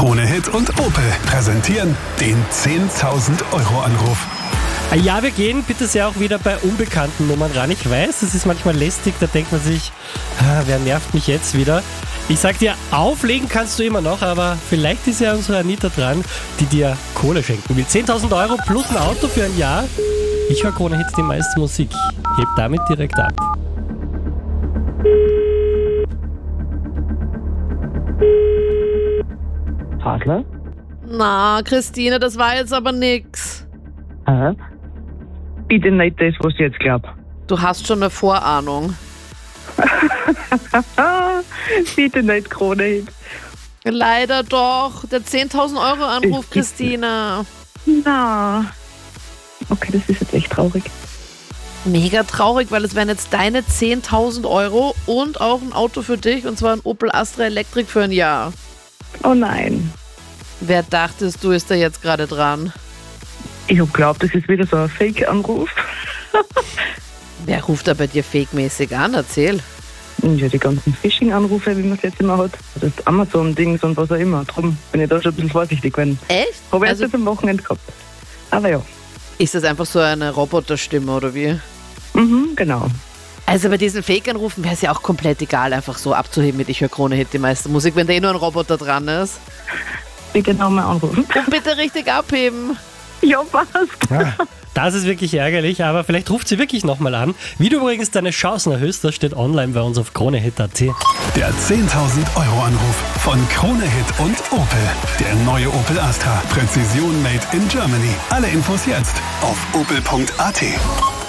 Krone Hit und Opel präsentieren den 10.000 Euro Anruf. Ja, wir gehen bitte sehr auch wieder bei unbekannten Nummern ran. Ich weiß, es ist manchmal lästig, da denkt man sich, wer nervt mich jetzt wieder? Ich sag dir, auflegen kannst du immer noch, aber vielleicht ist ja unsere Anita dran, die dir Kohle schenken will. 10.000 Euro plus ein Auto für ein Jahr. Ich höre Krone Hit, die meiste Musik. Heb damit direkt ab. Adler? Na, Christine, das war jetzt aber nix. Aha. Bitte nicht das, was ich jetzt glaub. Du hast schon eine Vorahnung. Bitte nicht Krone Hit. Leider doch. Der 10.000 Euro Anruf, Christine. Na. Okay, das ist jetzt echt traurig. Mega traurig, weil es wären jetzt deine 10.000 Euro und auch ein Auto für dich, und zwar ein Opel Astra Electric für ein Jahr. Oh nein. Wer dachtest du, ist da jetzt gerade dran? Ich hab glaubt, das ist wieder so ein Fake-Anruf. Wer ruft da bei dir fake-mäßig an? Erzähl. Ja, die ganzen Phishing-Anrufe, wie man es jetzt immer hat. Das Amazon-Dings und was auch immer. Darum bin ich da schon ein bisschen vorsichtig geworden. Echt? Habe ich jetzt am Wochenende gehabt. Aber ja. Ist das einfach so eine Roboterstimme oder wie? Genau. Also bei diesen Fake-Anrufen wäre es ja auch komplett egal, einfach so abzuheben mit Ich höre Krone Hit, die meiste Musik, wenn da nur ein Roboter dran ist. Bitte nochmal anrufen. Und bitte richtig abheben. Ja, passt. Das ist wirklich ärgerlich, aber vielleicht ruft sie wirklich nochmal an. Wie du übrigens deine Chancen erhöhst, das steht online bei uns auf kronehit.at. Der 10.000 Euro Anruf von Krone Hit und Opel. Der neue Opel Astra. Präzision made in Germany. Alle Infos jetzt auf opel.at.